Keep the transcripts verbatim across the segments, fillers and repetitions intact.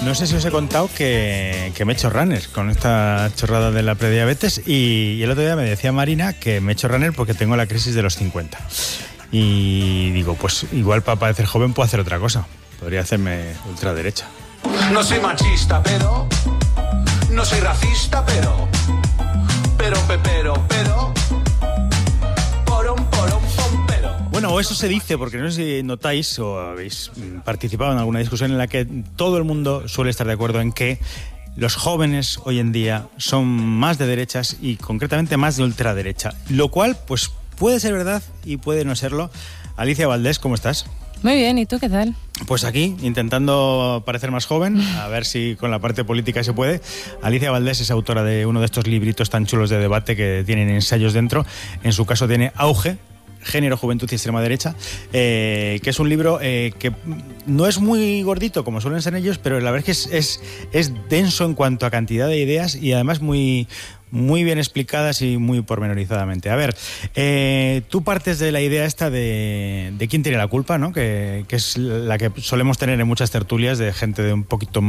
No sé si os he contado que, que me he hecho runner con esta chorrada de la prediabetes y, y el otro día me decía Marina que me he hecho runner porque tengo la crisis de los cincuenta. Y digo, pues igual para parecer joven puedo hacer otra cosa. Podría hacerme ultraderecha. No soy machista, pero... No soy racista, pero... Pero, pero, pero... Porón, porón, pom, pero... Bueno, o eso se dice, porque no sé si notáis o habéis participado en alguna discusión en la que todo el mundo suele estar de acuerdo en que los jóvenes hoy en día son más de derechas y concretamente más de ultraderecha. Lo cual, pues, puede ser verdad y puede no serlo. Alicia Valdés, ¿cómo estás? Muy bien, ¿y tú qué tal? Pues aquí, intentando parecer más joven, a ver si con la parte política se puede. Alicia Valdés es autora de uno de estos libritos tan chulos de debate que tienen ensayos dentro. En su caso tiene Auge, Género, Juventud y Extrema Derecha, eh, que es un libro eh, que no es muy gordito como suelen ser ellos, pero la verdad es que es, es, es denso en cuanto a cantidad de ideas y además muy... muy bien explicadas y muy pormenorizadamente. A ver, eh, tú partes de la idea esta de, de quién tiene la culpa, ¿no? Que, que es la que solemos tener en muchas tertulias de gente de un poquito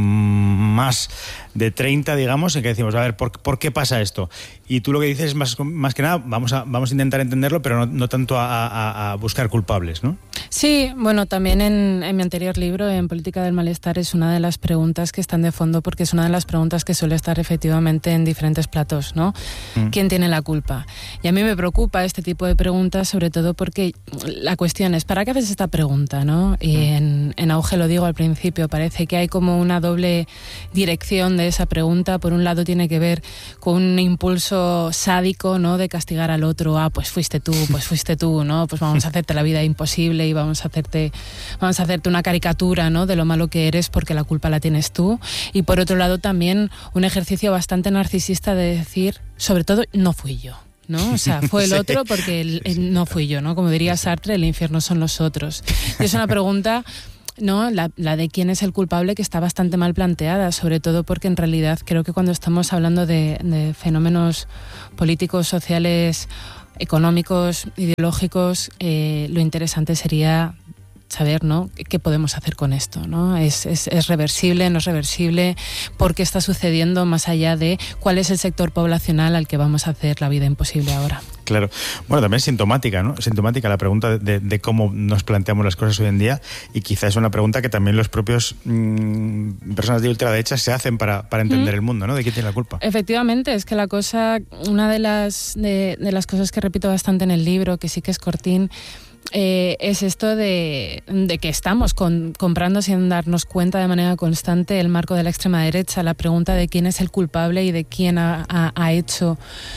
más de treinta, digamos, en que decimos, a ver, ¿por, ¿por qué pasa esto? Y tú lo que dices es más, más que nada, vamos a, vamos a intentar entenderlo, pero no, no tanto a, a, a buscar culpables, ¿no? Sí, bueno, también en, en mi anterior libro, en Política del Malestar, es una de las preguntas que están de fondo, porque es una de las preguntas que suele estar efectivamente en diferentes platos, ¿no? Mm. ¿Quién tiene la culpa? Y a mí me preocupa este tipo de preguntas, sobre todo porque la cuestión es, ¿para qué haces esta pregunta, no? Y mm. en, en Auge lo digo al principio, parece que hay como una doble dirección de esa pregunta. Por un lado tiene que ver con un impulso sádico, ¿no? De castigar al otro, ah, pues fuiste tú, pues fuiste tú, ¿no? Pues vamos a hacerte la vida imposible y vamos a hacerte, vamos a hacerte una caricatura, ¿no? De lo malo que eres porque la culpa la tienes tú. Y por otro lado también un ejercicio bastante narcisista de decir, sobre todo, no fui yo, ¿no? O sea, fue el otro porque el, el no fui yo, ¿no? Como diría Sartre, el infierno son los otros. Y es una pregunta, ¿no? La, la de quién es el culpable, que está bastante mal planteada, sobre todo porque en realidad creo que cuando estamos hablando de, de fenómenos políticos, sociales, económicos, ideológicos, eh, lo interesante sería saber, ¿no? ¿Qué podemos hacer con esto, ¿no? ¿Es, es, es reversible, no es reversible? ¿Por qué está sucediendo? Más allá de cuál es el sector poblacional al que vamos a hacer la vida imposible ahora. Claro. Bueno, también es sintomática, ¿no? Sintomática la pregunta de, de cómo nos planteamos las cosas hoy en día, y quizá es una pregunta que también los propios mmm, personas de ultraderecha se hacen para, para entender mm. el mundo, ¿no? ¿De quién tiene la culpa? Efectivamente, es que la cosa, una de las, de, de las cosas que repito bastante en el libro, que sí que es cortín, Eh, es esto de, de que estamos con, comprando sin darnos cuenta de manera constante el marco de la extrema derecha. La pregunta de quién es el culpable y de quién ha, ha, ha hecho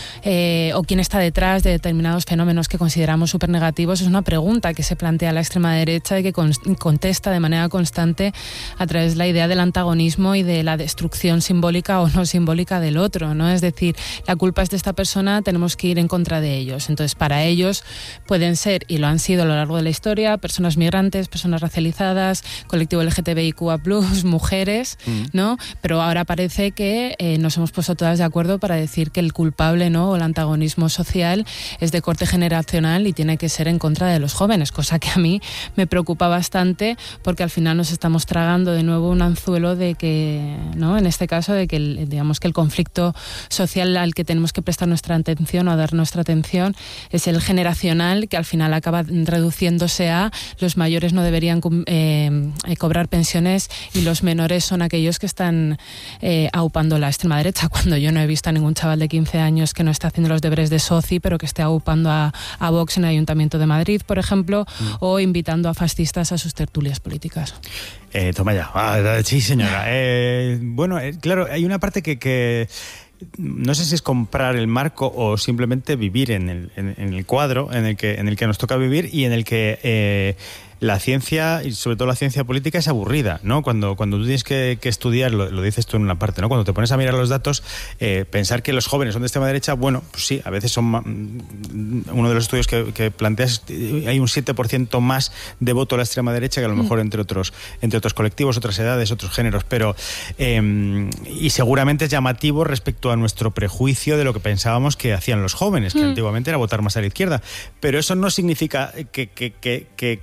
eh, o quién está detrás de determinados fenómenos que consideramos súper negativos es una pregunta que se plantea la extrema derecha y que con, contesta de manera constante a través de la idea del antagonismo y de la destrucción simbólica o no simbólica del otro, ¿no? Es decir, la culpa es de esta persona, tenemos que ir en contra de ellos. Entonces, para ellos pueden ser, y lo han sido a lo largo de la historia, personas migrantes, personas racializadas, colectivo L G T B I Q A plus, mujeres, mm. ¿no? Pero ahora parece que eh, nos hemos puesto todas de acuerdo para decir que el culpable, ¿no? O el antagonismo social es de corte generacional y tiene que ser en contra de los jóvenes, cosa que a mí me preocupa bastante porque al final nos estamos tragando de nuevo un anzuelo de que, ¿no? En este caso, de que el, digamos que el conflicto social al que tenemos que prestar nuestra atención o dar nuestra atención es el generacional, que al final acaba reduciéndose a los mayores no deberían eh, cobrar pensiones y los menores son aquellos que están eh, aupando la extrema derecha, cuando yo no he visto a ningún chaval de quince años que no está haciendo los deberes de soci, pero que esté aupando a, a Vox en el Ayuntamiento de Madrid, por ejemplo, mm. o invitando a fascistas a sus tertulias políticas. Eh, toma ya. Ah, sí, señora. Eh, bueno, eh, claro, hay una parte que... que... no sé si es comprar el marco o simplemente vivir en el, en, en el cuadro en el que en el que nos toca vivir y en el que eh, la ciencia, y sobre todo la ciencia política, es aburrida, ¿no? Cuando, cuando tú tienes que, que estudiar, lo, lo dices tú en una parte, ¿no? Cuando te pones a mirar los datos, eh, pensar que los jóvenes son de extrema derecha, bueno, pues sí, a veces son... Uno de los estudios que, que planteas, hay un siete por ciento más de voto a la extrema derecha que a lo mejor entre otros, entre otros colectivos, otras edades, otros géneros, pero... Eh, y seguramente es llamativo respecto a nuestro prejuicio de lo que pensábamos que hacían los jóvenes, que mm. antiguamente era votar más a la izquierda, pero eso no significa que... que, que, que, que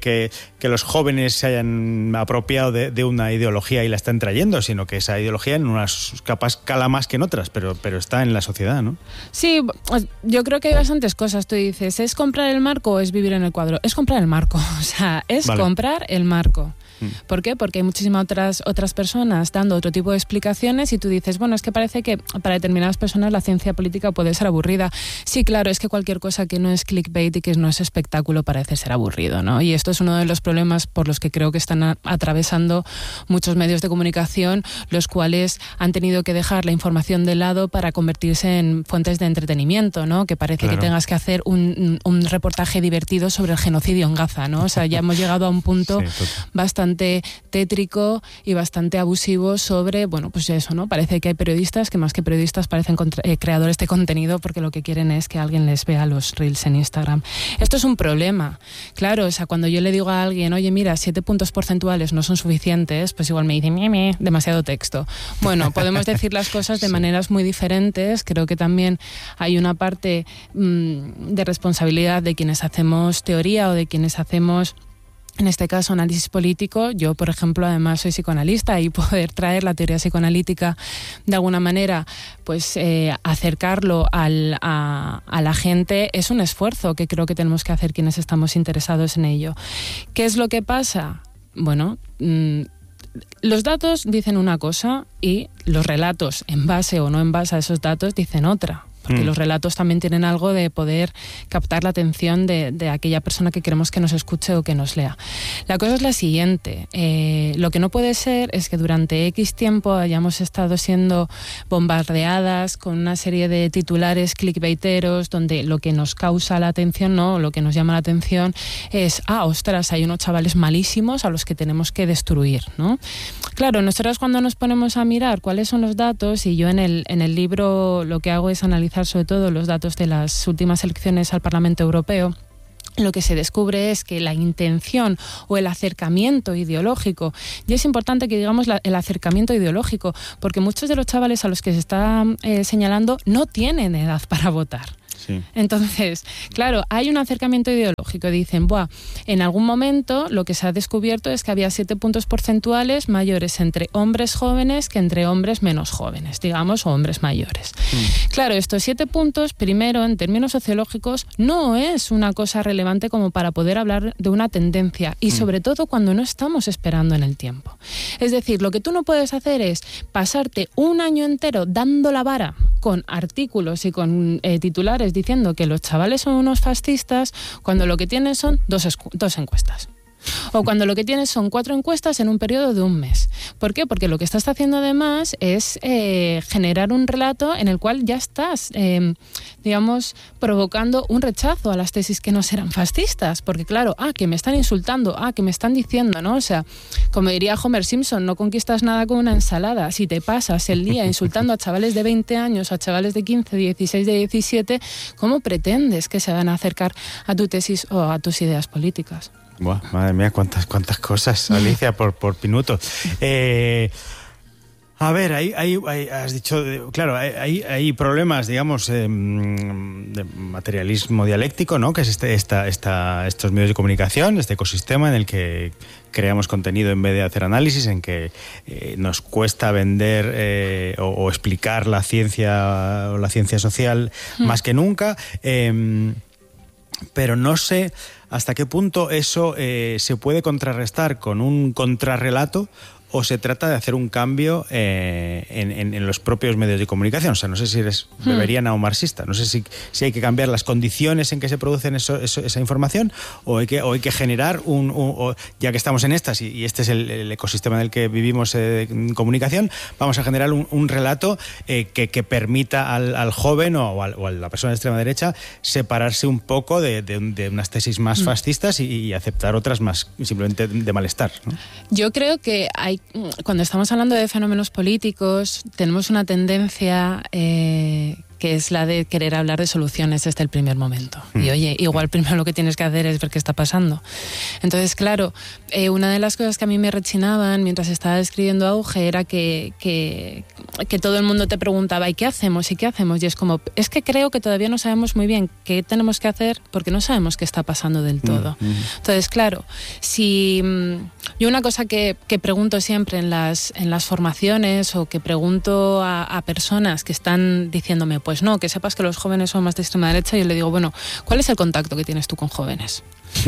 que los jóvenes se hayan apropiado de, de una ideología y la están trayendo, sino que esa ideología en unas capas cala más que en otras, pero, pero está en la sociedad, ¿no? Sí, yo creo que hay bastantes cosas. Tú dices, ¿es comprar el marco o es vivir en el cuadro? Es comprar el marco, o sea, es vale. comprar el marco. ¿Por qué? Porque hay muchísimas otras, otras personas dando otro tipo de explicaciones y tú dices, bueno, es que parece que para determinadas personas la ciencia política puede ser aburrida. Sí, claro, es que cualquier cosa que no es clickbait y que no es espectáculo parece ser aburrido, ¿no? Y esto es uno de los problemas por los que creo que están a, atravesando muchos medios de comunicación, los cuales han tenido que dejar la información de lado para convertirse en fuentes de entretenimiento, ¿no? Que parece claro. que tengas que hacer un, un reportaje divertido sobre el genocidio en Gaza, ¿no? O sea, ya hemos llegado a un punto sí, bastante tétrico y bastante abusivo sobre, bueno, pues eso, ¿no? Parece que hay periodistas que más que periodistas parecen contra, eh, creadores de contenido porque lo que quieren es que alguien les vea los reels en Instagram. Esto es un problema. Claro, o sea, cuando yo le digo a alguien, oye, mira, siete puntos porcentuales no son suficientes, pues igual me dicen, meme, demasiado texto. Bueno, podemos decir las cosas de sí. maneras muy diferentes. Creo que también hay una parte mmm, de responsabilidad de quienes hacemos teoría o de quienes hacemos, en este caso, análisis político. Yo, por ejemplo, además soy psicoanalista y poder traer la teoría psicoanalítica de alguna manera, pues eh, acercarlo al, a, a la gente es un esfuerzo que creo que tenemos que hacer quienes estamos interesados en ello. ¿Qué es lo que pasa? Bueno, mmm, los datos dicen una cosa y los relatos, en base o no en base a esos datos, dicen otra. Porque mm. los relatos también tienen algo de poder captar la atención de, de aquella persona que queremos que nos escuche o que nos lea. La cosa es la siguiente. Eh, lo que no puede ser es que durante X tiempo hayamos estado siendo bombardeadas con una serie de titulares clickbaiteros donde lo que nos causa la atención, no, lo que nos llama la atención es, ah, ostras, hay unos chavales malísimos a los que tenemos que destruir, ¿no? Claro, nosotros cuando nos ponemos a mirar cuáles son los datos, y yo en el, en el libro lo que hago es analizar sobre todo los datos de las últimas elecciones al Parlamento Europeo, lo que se descubre es que la intención o el acercamiento ideológico, y es importante que digamos la, el acercamiento ideológico, porque muchos de los chavales a los que se está eh, señalando no tienen edad para votar. Sí. Entonces, claro, hay un acercamiento ideológico. Dicen, buah, en algún momento lo que se ha descubierto es que había siete puntos porcentuales mayores entre hombres jóvenes que entre hombres menos jóvenes, digamos, o hombres mayores. Mm. Claro, estos siete puntos, primero, en términos sociológicos, no es una cosa relevante como para poder hablar de una tendencia, y mm. sobre todo cuando no estamos esperando en el tiempo. Es decir, lo que tú no puedes hacer es pasarte un año entero dando la vara con artículos y con eh, titulares diciendo que los chavales son unos fascistas cuando lo que tienes son dos, escu- dos encuestas. O cuando lo que tienes son cuatro encuestas en un periodo de un mes. ¿Por qué? Porque lo que estás haciendo además es eh, generar un relato en el cual ya estás, eh, digamos, provocando un rechazo a las tesis que no serán fascistas. Porque claro, ah, que me están insultando, ah, que me están diciendo, ¿no? O sea, como diría Homer Simpson, no conquistas nada con una ensalada. Si te pasas el día insultando a chavales de veinte años, a chavales de quince, dieciséis, de diecisiete, ¿cómo pretendes que se van a acercar a tu tesis o a tus ideas políticas? Buah, madre mía, cuántas cuántas cosas, Alicia, por, por minuto. Eh, a ver, ahí, ahí, ahí has dicho, claro, hay, hay problemas, digamos, eh, de materialismo dialéctico, ¿no? Que es este, esta, esta, estos medios de comunicación, este ecosistema en el que creamos contenido en vez de hacer análisis, en que eh, nos cuesta vender eh, o, o explicar la ciencia o la ciencia social mm. más que nunca. Eh, pero no sé hasta qué punto eso eh, se puede contrarrestar con un contrarrelato, o se trata de hacer un cambio eh, en, en, en los propios medios de comunicación. O sea, no sé si eres beberiana hmm. o marxista, no sé si, si hay que cambiar las condiciones en que se producen eso, eso, esa información, o hay que, o hay que generar un, un o, ya que estamos en estas y, y este es el, el ecosistema en el que vivimos eh, en comunicación, vamos a generar un, un relato eh, que, que permita al, al joven o, o, al, o a la persona de extrema derecha separarse un poco de, de, de unas tesis más hmm. fascistas y, y aceptar otras más simplemente de malestar, ¿no? Yo creo que hay cuando estamos hablando de fenómenos políticos, tenemos una tendencia eh, que es la de querer hablar de soluciones desde el primer momento. Mm. Y oye, igual primero lo que tienes que hacer es ver qué está pasando. Entonces, claro, eh, una de las cosas que a mí me rechinaban mientras estaba escribiendo Auge era que, que, que todo el mundo te preguntaba ¿y qué hacemos? ¿y qué hacemos? Y es como, es que creo que todavía no sabemos muy bien qué tenemos que hacer porque no sabemos qué está pasando del todo. Mm. Entonces, claro, si yo una cosa que, que pregunto siempre en las, en las formaciones o que pregunto a, a personas que están diciéndome, pues no, que sepas que los jóvenes son más de extrema derecha, yo le digo, bueno, ¿cuál es el contacto que tienes tú con jóvenes?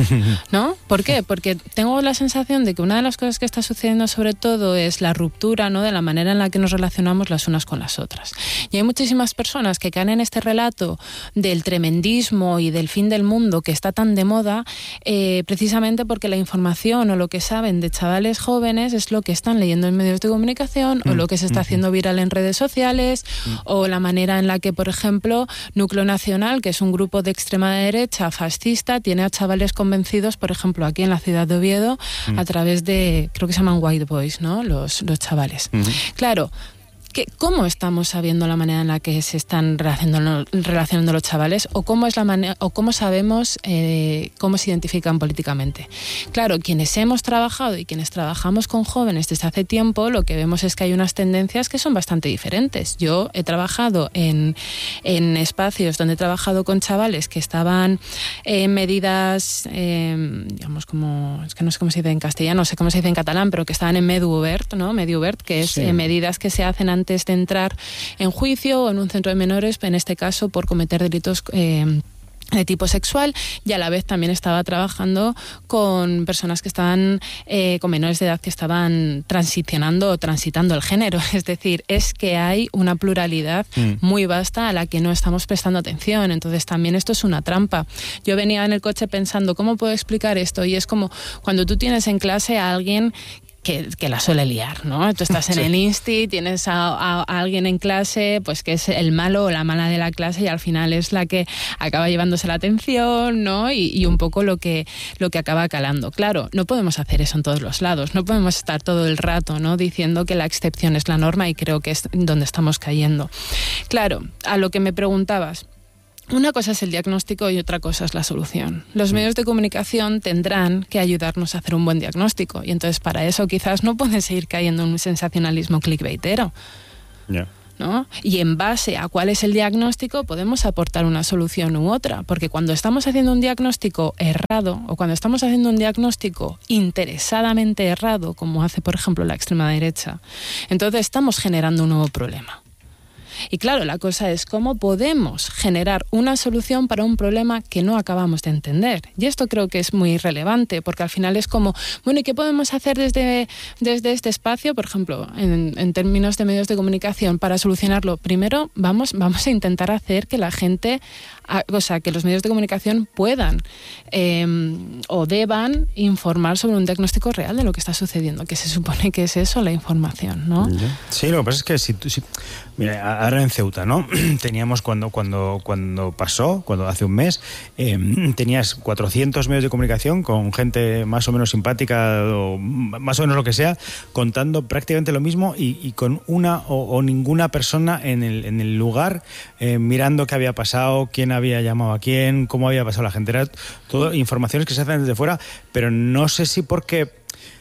¿No? ¿Por qué? Porque tengo la sensación de que una de las cosas que está sucediendo sobre todo es la ruptura, ¿no?, de la manera en la que nos relacionamos las unas con las otras. Y hay muchísimas personas que caen en este relato del tremendismo y del fin del mundo que está tan de moda, eh, precisamente porque la información o lo que saben de chavales jóvenes es lo que están leyendo en medios de comunicación mm. o lo que se está mm-hmm. haciendo viral en redes sociales mm. o la manera en la que, por ejemplo, Núcleo Nacional, que es un grupo de extrema derecha fascista, tiene a chavales convencidos, por ejemplo, aquí en la ciudad de Oviedo, mm. a través de, creo que se llaman White Boys, ¿no? Los, los chavales. Mm-hmm. Claro, que, ¿cómo estamos sabiendo la manera en la que se están relacionando, relacionando los chavales o cómo es la manera, o cómo sabemos eh, cómo se identifican políticamente? Claro, quienes hemos trabajado y quienes trabajamos con jóvenes desde hace tiempo, lo que vemos es que hay unas tendencias que son bastante diferentes. Yo he trabajado en, en espacios donde he trabajado con chavales que estaban en medidas, eh, digamos como, es que no sé cómo se dice en castellano, no sé cómo se dice en catalán, pero que estaban en Medu Obert, ¿no? Medu Obert, que es sí. eh, medidas que se hacen antes antes de entrar en juicio o en un centro de menores, en este caso por cometer delitos eh, de tipo sexual, y a la vez también estaba trabajando con personas que estaban eh, con menores de edad que estaban transicionando o transitando el género. Es decir, es que hay una pluralidad mm. muy vasta a la que no estamos prestando atención. Entonces también esto es una trampa. Yo venía en el coche pensando, ¿cómo puedo explicar esto? Y es como cuando tú tienes en clase a alguien Que, que la suele liar, ¿no? Tú estás en sí. el insti, tienes a, a, a alguien en clase, pues que es el malo o la mala de la clase y al final es la que acaba llevándose la atención, ¿no? Y, y un poco lo que, lo que acaba calando. Claro, no podemos hacer eso en todos los lados, no podemos estar todo el rato, ¿no?, diciendo que la excepción es la norma, y creo que es donde estamos cayendo. Claro, a lo que me preguntabas, una cosa es el diagnóstico y otra cosa es la solución. Los medios de comunicación tendrán que ayudarnos a hacer un buen diagnóstico y entonces para eso quizás no pueden seguir cayendo en un sensacionalismo clickbaitero. Yeah. ¿No? Y en base a cuál es el diagnóstico podemos aportar una solución u otra, porque cuando estamos haciendo un diagnóstico errado o cuando estamos haciendo un diagnóstico interesadamente errado, como hace por ejemplo la extrema derecha, entonces estamos generando un nuevo problema. Y claro, la cosa es cómo podemos generar una solución para un problema que no acabamos de entender. Y esto creo que es muy relevante, porque al final es como, bueno, ¿y qué podemos hacer desde, desde este espacio, por ejemplo, en, en términos de medios de comunicación, para solucionarlo? Primero, vamos, vamos a intentar hacer que la gente, o sea, que los medios de comunicación puedan eh, o deban informar sobre un diagnóstico real de lo que está sucediendo, que se supone que es eso, la información, ¿no? Sí, lo que pasa es que si, si mira, ahora en Ceuta, ¿no? Teníamos cuando cuando cuando pasó, cuando hace un mes, eh, tenías cuatrocientos medios de comunicación con gente más o menos simpática o más o menos lo que sea, contando prácticamente lo mismo y, y con una o, o ninguna persona en el, en el lugar eh, mirando qué había pasado, quién había llamado a quién, cómo había pasado la gente. Era todo informaciones que se hacen desde fuera, pero no sé si porque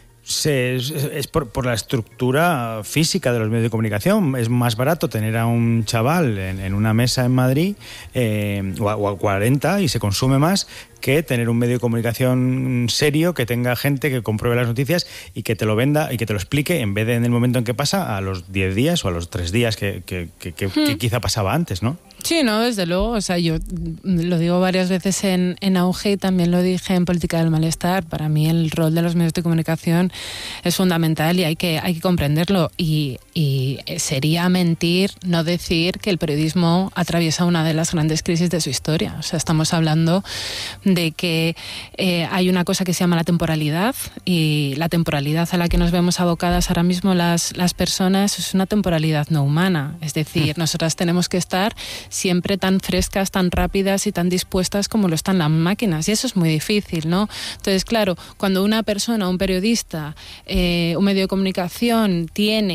Se, es, es por, por la estructura física de los medios de comunicación. Es más barato tener a un chaval en, en una mesa en Madrid eh, o, a, o a cuarenta y se consume más que tener un medio de comunicación serio que tenga gente que compruebe las noticias y que te lo venda y que te lo explique en vez de en el momento en que pasa a los diez días o a los tres días que, que, que, que, hmm. que quizá pasaba antes, ¿no? Sí, no, desde luego. O sea, yo lo digo varias veces en, en Auge y también lo dije en Política del Malestar. Para mí el rol de los medios de comunicación es fundamental y hay que, hay que comprenderlo. Y, y sería mentir no decir que el periodismo atraviesa una de las grandes crisis de su historia. O sea, estamos hablando de que eh, hay una cosa que se llama la temporalidad, y la temporalidad a la que nos vemos abocadas ahora mismo las, las personas es una temporalidad no humana. Es decir, nosotras tenemos que estar siempre tan frescas, tan rápidas y tan dispuestas como lo están las máquinas, y eso es muy difícil, ¿no? Entonces, claro, cuando una persona, un periodista, eh, un medio de comunicación tiene la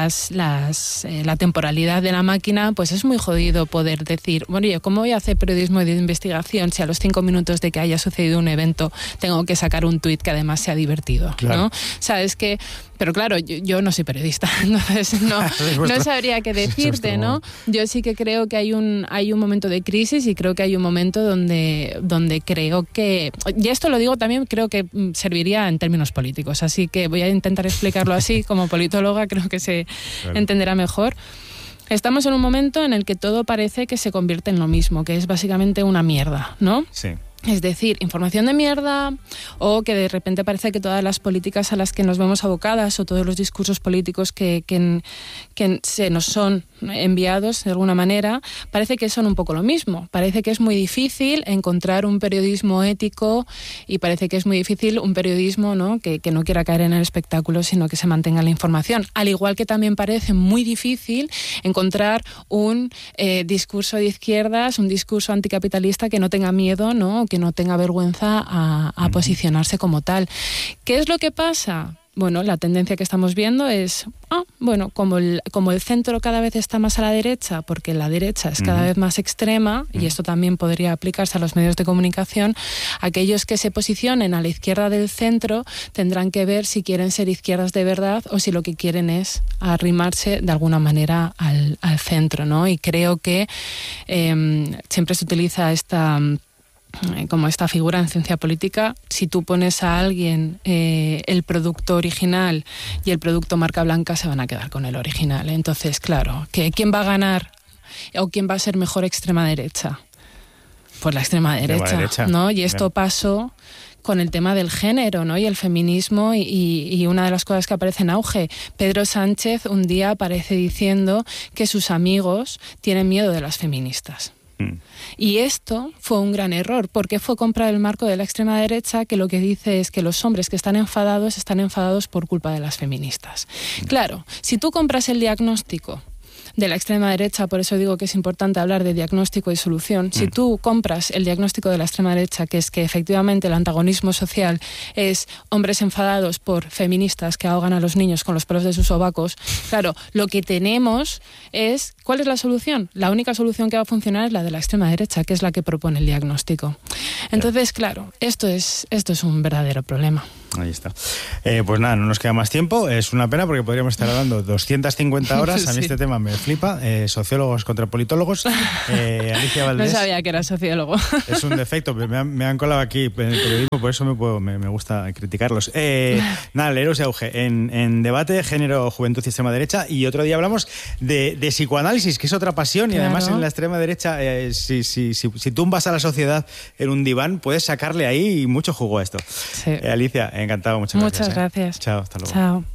las, las, eh, la temporalidad de la máquina, pues es muy jodido poder decir, bueno, yo, ¿cómo voy a hacer periodismo de investigación si a los cinco minutos de que haya sucedido un evento tengo que sacar un tuit que además sea divertido? Claro. ¿No? O sea, es que, pero claro, yo, yo no soy periodista, entonces no, no sabría qué decirte, ¿no? Yo sí que creo que hay un, hay un momento de crisis y creo que hay un momento donde, donde creo que, y esto lo digo también, creo que serviría en términos políticos, así que voy a intentar explicarlo así, como politóloga creo que se claro. entenderá mejor. Estamos en un momento en el que todo parece que se convierte en lo mismo, que es básicamente una mierda, ¿no? Sí. Es decir, información de mierda, o que de repente parece que todas las políticas a las que nos vemos abocadas o todos los discursos políticos que, que, que se nos son enviados de alguna manera, parece que son un poco lo mismo. Parece que es muy difícil encontrar un periodismo ético y parece que es muy difícil un periodismo, ¿no? que, que no quiera caer en el espectáculo, sino que se mantenga la información. Al igual que también parece muy difícil encontrar un eh, discurso de izquierdas, un discurso anticapitalista que no tenga miedo, ¿no? que no tenga vergüenza a, a posicionarse como tal. ¿Qué es lo que pasa? Bueno, la tendencia que estamos viendo es, ah, bueno, como el, como el centro cada vez está más a la derecha, porque la derecha es cada uh-huh. vez más extrema, uh-huh. y esto también podría aplicarse a los medios de comunicación, aquellos que se posicionen a la izquierda del centro tendrán que ver si quieren ser izquierdas de verdad o si lo que quieren es arrimarse de alguna manera al, al centro, ¿no? Y creo que eh, siempre se utiliza esta... como esta figura en ciencia política, si tú pones a alguien eh, el producto original y el producto marca blanca, se van a quedar con el original. Entonces, claro, ¿que ¿quién va a ganar o quién va a ser mejor extrema derecha? Pues la extrema derecha, derecha. ¿no? Y esto Bien. pasó con el tema del género, ¿no? Y el feminismo y, y una de las cosas que aparece en auge. Pedro Sánchez un día aparece diciendo que sus amigos tienen miedo de las feministas. Y esto fue un gran error, porque fue comprar el marco de la extrema derecha, que lo que dice es que los hombres que están enfadados están enfadados por culpa de las feministas. Claro, si tú compras el diagnóstico de la extrema derecha, por eso digo que es importante hablar de diagnóstico y solución. Si tú compras el diagnóstico de la extrema derecha, que es que efectivamente el antagonismo social es hombres enfadados por feministas que ahogan a los niños con los pelos de sus sobacos, claro, lo que tenemos es, ¿cuál es la solución? La única solución que va a funcionar es la de la extrema derecha, que es la que propone el diagnóstico. Entonces, claro, esto es, esto es un verdadero problema. Ahí está. Eh, pues nada, no nos queda más tiempo. Es una pena porque podríamos estar hablando doscientas cincuenta horas. A mí sí. este tema me flipa. Eh, sociólogos contra politólogos. Eh, Alicia Valdés. No sabía que era sociólogo. Es un defecto. Me han, me han colado aquí en el periodismo, por eso me, puedo, me, me gusta criticarlos. Eh, nada, leeros y auge. En, en debate, género, juventud y extrema derecha. Y otro día hablamos de, de psicoanálisis, que es otra pasión. Claro. Y además en la extrema derecha, eh, si, si, si, si tumbas a la sociedad en un diván, puedes sacarle ahí mucho jugo a esto. Sí. Eh, Alicia, encantado, muchas, muchas gracias. Muchas gracias. Eh. Chao, hasta luego. Chao.